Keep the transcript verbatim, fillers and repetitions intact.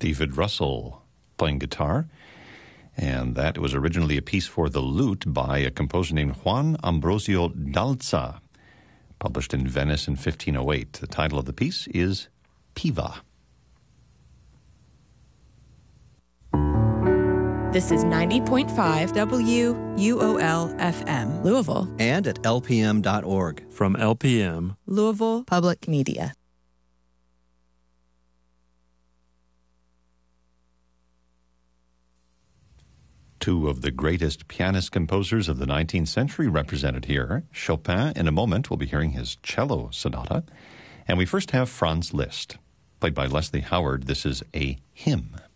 David Russell playing guitar. And that was originally a piece for the lute by a composer named Juan Ambrosio Dalza, published in Venice in fifteen oh eight. The title of the piece is Piva. This is ninety point five W U O L F M, Louisville. And at L P M dot org. From L P M, Louisville Public Media. Two of the greatest pianist-composers of the nineteenth century represented here. Chopin, in a moment, we'll be hearing his cello sonata. And we first have Franz Liszt. Played by Leslie Howard, this is a hymn.